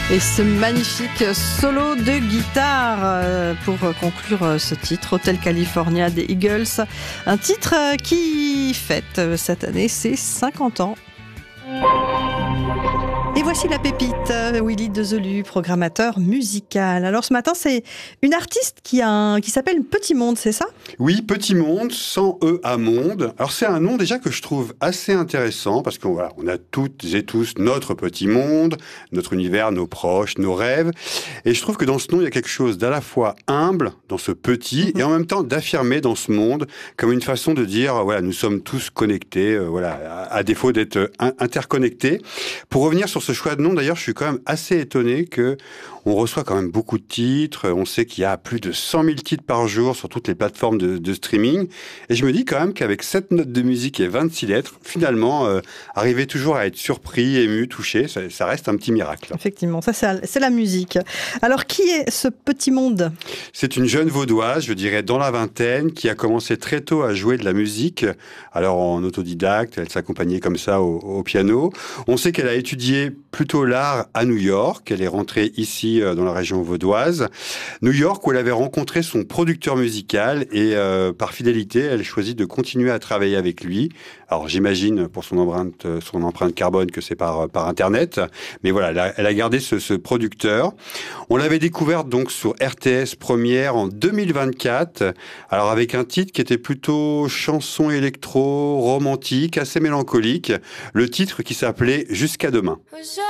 Et ce magnifique solo de guitare pour conclure ce titre, Hotel California des Eagles. Un titre qui fête cette année ses 50 ans. Et voici la pépite, Willy Dezelu, programmateur musical. Alors ce matin, c'est une artiste qui s'appelle Petit Monde, c'est ça ? Oui, Petit Monde, sans E à Monde. Alors c'est un nom déjà que je trouve assez intéressant parce qu'on on a toutes et tous notre petit monde, notre univers, nos proches, nos rêves. Et je trouve que dans ce nom, il y a quelque chose d'à la fois humble dans ce petit et en même temps d'affirmer dans ce monde comme une façon de dire, voilà, nous sommes tous connectés, à défaut d'être interconnectés. Pour revenir sur ce choix de nom, d'ailleurs, je suis quand même assez étonné que on reçoit quand même beaucoup de titres. On sait qu'il y a plus de 100 000 titres par jour sur toutes les plateformes de streaming. Et je me dis quand même qu'avec 7 notes de musique et 26 lettres, finalement, arriver toujours à être surpris, ému, touché, ça reste un petit miracle. Effectivement, ça c'est la musique. Alors, qui est ce Petit Monde ? C'est une jeune vaudoise, je dirais dans la vingtaine, qui a commencé très tôt à jouer de la musique. Alors en autodidacte, elle s'accompagnait comme ça au piano. On sait qu'elle a étudié plutôt l'art à New York. Elle est rentrée ici dans la région vaudoise. New York où elle avait rencontré son producteur musical et par fidélité, elle choisit de continuer à travailler avec lui. Alors j'imagine pour son empreinte carbone que c'est par Internet. Mais voilà, elle a gardé ce producteur. On l'avait découverte donc sur RTS Première en 2024. Alors avec un titre qui était plutôt chanson électro, romantique, assez mélancolique. Le titre qui s'appelait Jusqu'à demain. Je